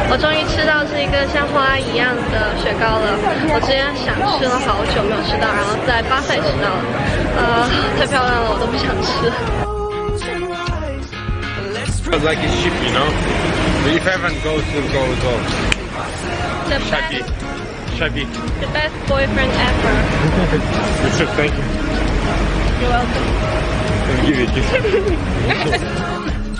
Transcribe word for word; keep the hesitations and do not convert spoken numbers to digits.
我终于吃到这个像花一样的雪糕了，我之前想吃了好久没有吃到，然后在巴塞吃到了，呃，太漂亮了，我都不想吃。 Like a ship, you know. But if everyone goes, we'll go as well. The Shaggy, best, Shaggy. the best boyfriend ever. Thank you. You're welcome. I'll give it to you.